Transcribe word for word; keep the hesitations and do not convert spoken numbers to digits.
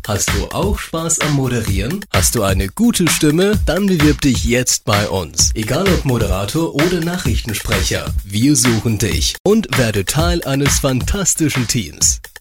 Hast du auch Spaß am Moderieren? Hast du eine gute Stimme? Dann bewirb dich jetzt bei uns. Egal ob Moderator oder Nachrichtensprecher, wir suchen dich und werde Teil eines fantastischen Teams.